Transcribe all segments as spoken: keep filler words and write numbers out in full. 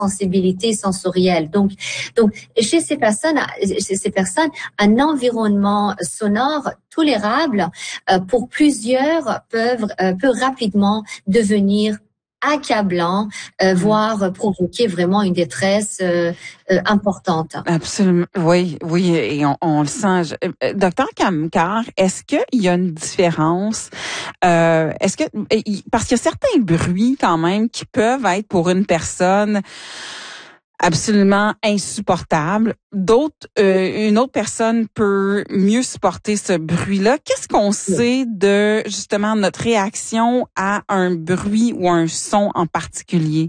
sensibilité sensorielle. Donc, donc chez ces personnes, chez ces personnes, un environnement sonore tolérable euh, pour plusieurs peuvent euh, peut rapidement devenir accablant, euh, mmh. voire provoquer vraiment une détresse euh, euh, importante. Absolument, oui, oui, et on, on le sent. Je, euh, docteur Kamkar, est-ce qu'il y a une différence? Euh, est-ce que parce qu'il y a certains bruits quand même qui peuvent être pour une personne absolument insupportable. D'autres, euh, une autre personne peut mieux supporter ce bruit-là. Qu'est-ce qu'on sait de justement notre réaction à un bruit ou un son en particulier?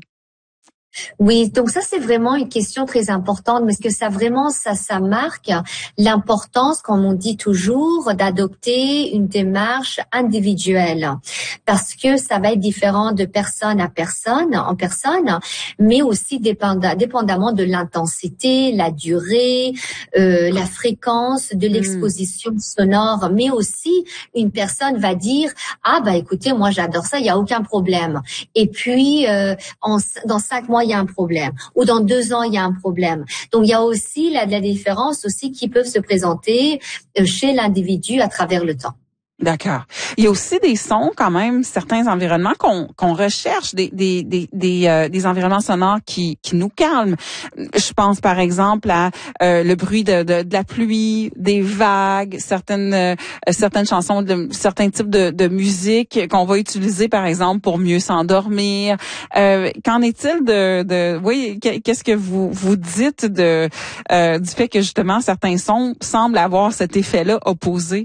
Oui, donc ça c'est vraiment une question très importante, parce que ça vraiment ça ça marque l'importance, comme on dit toujours, d'adopter une démarche individuelle, parce que ça va être différent de personne à personne, en personne, mais aussi dépendamment, dépendamment de l'intensité, la durée, euh, la fréquence de l'exposition sonore, mais aussi une personne va dire ah bah écoutez moi j'adore ça, il y a aucun problème, et puis euh, en, dans cinq mois il y a un problème, ou dans deux ans il y a un problème. Donc il y a aussi la, la différence aussi qui peuvent se présenter chez l'individu à travers le temps. D'accord. Il y a aussi des sons quand même, certains environnements qu'on qu'on recherche, des des des des, euh, des environnements sonores qui qui nous calment. Je pense par exemple à euh, le bruit de, de de la pluie, des vagues, certaines euh, certaines chansons, de certains types de de musique qu'on va utiliser par exemple pour mieux s'endormir. Euh, qu'en est-il de de oui, qu'est-ce que vous vous dites de euh, du fait que justement certains sons semblent avoir cet effet-là opposé?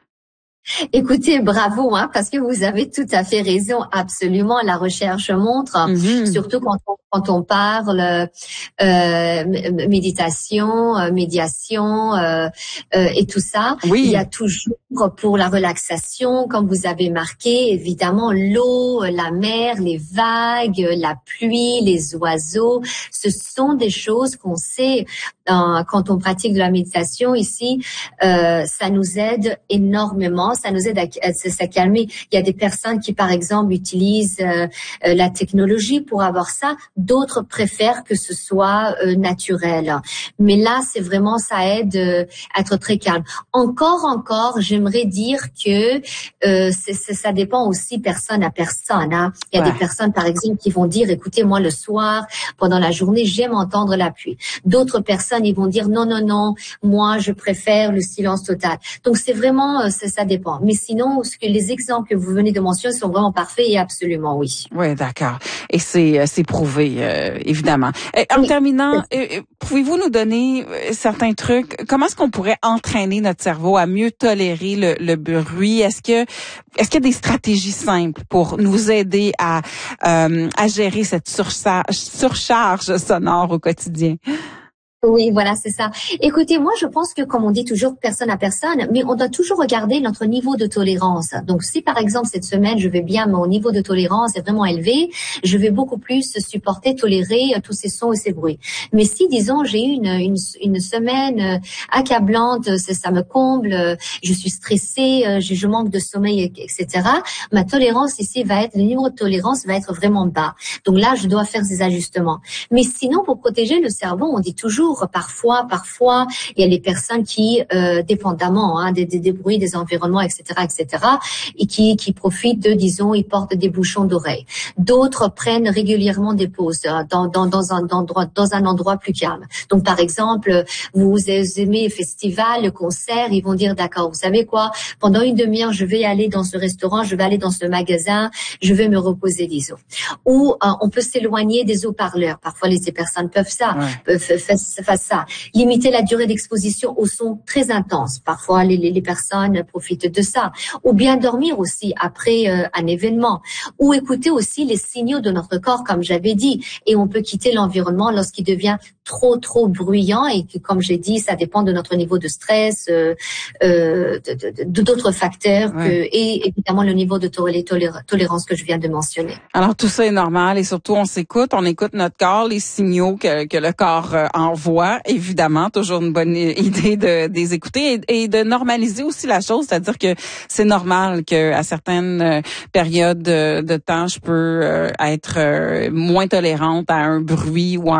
Écoutez, bravo, hein, parce que vous avez tout à fait raison. Absolument, la recherche montre, mm-hmm. surtout quand on, quand on parle euh, méditation, euh, médiation euh, euh, et tout ça, oui. il y a toujours pour la relaxation, comme vous avez marqué, évidemment l'eau, la mer, les vagues, la pluie, les oiseaux. Ce sont des choses qu'on sait euh, quand on pratique de la méditation ici. Euh, ça nous aide énormément. Ça nous aide à, à, à calmer. Il y a des personnes qui, par exemple, utilisent euh, euh, la technologie pour avoir ça. D'autres préfèrent que ce soit euh, naturel. Mais là, c'est vraiment, ça aide euh, à être très calme. Encore, encore, j'aimerais dire que euh, c'est, c'est, ça dépend aussi personne à personne. Hein. Il y a ouais. des personnes, par exemple, qui vont dire, écoutez, moi, le soir, pendant la journée, j'aime entendre la pluie. D'autres personnes, ils vont dire, non, non, non, moi, je préfère le silence total. Donc, c'est vraiment, c'est, ça dépend. Mais sinon, ce que les exemples que vous venez de mentionner sont vraiment parfaits et absolument oui. Oui, d'accord. Et c'est c'est prouvé, euh, évidemment. Et en oui. terminant, euh, pouvez-vous nous donner certains trucs? Comment est-ce qu'on pourrait entraîner notre cerveau à mieux tolérer le, le bruit? Est-ce que est-ce qu'il y a des stratégies simples pour nous aider à euh, à gérer cette surcharge, surcharge sonore au quotidien? Oui, voilà, c'est ça. Écoutez, moi, je pense que, comme on dit toujours, personne à personne, mais on doit toujours regarder notre niveau de tolérance. Donc, si, par exemple, cette semaine, je vais bien, mon niveau de tolérance est vraiment élevé, je vais beaucoup plus supporter, tolérer tous ces sons et ces bruits. Mais si, disons, j'ai eu une, une, une semaine accablante, ça, ça me comble, je suis stressée, je, je manque de sommeil, et cetera, ma tolérance ici va être, le niveau de tolérance va être vraiment bas. Donc là, je dois faire ces ajustements. Mais sinon, pour protéger le cerveau, on dit toujours, Parfois, parfois, il y a les personnes qui, euh, dépendamment hein, des, des, des bruits, des environnements, et cetera, et cetera, et qui, qui profitent de, disons, ils portent des bouchons d'oreilles. D'autres prennent régulièrement des pauses dans, dans, dans un endroit, dans un endroit plus calme. Donc, par exemple, vous aimez festival, concert, ils vont dire, d'accord, vous savez quoi, pendant une demi-heure, je vais aller dans ce restaurant, je vais aller dans ce magasin, je vais me reposer, disons. Ou euh, on peut s'éloigner des haut-parleurs. Parfois, les ces personnes peuvent ça, ouais. peuvent faire face ça. Limiter la durée d'exposition au son très intense. Parfois, les, les, les personnes profitent de ça. Ou bien dormir aussi après euh, un événement. Ou écouter aussi les signaux de notre corps, comme j'avais dit. Et on peut quitter l'environnement lorsqu'il devient trop, trop bruyant. Et que, comme j'ai dit, ça dépend de notre niveau de stress, euh, euh, de, de, de, d'autres facteurs. Ouais. Que, et évidemment, le niveau de tolé- tolé- tolérance que je viens de mentionner. Alors, tout ça est normal. Et surtout, on s'écoute, on écoute notre corps, les signaux que, que le corps euh, envoie. Évidemment, toujours une bonne idée de, de les écouter et, et de normaliser aussi la chose, c'est-à-dire que c'est normal que à certaines périodes de, de temps, je peux euh, être euh, moins tolérante à un bruit ou à